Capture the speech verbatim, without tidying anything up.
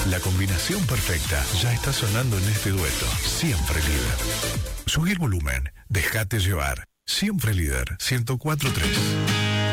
La combinación perfecta ya está sonando en este dueto. Siempre líder. Subí el volumen, déjate llevar. Siempre líder, ciento cuatro punto tres.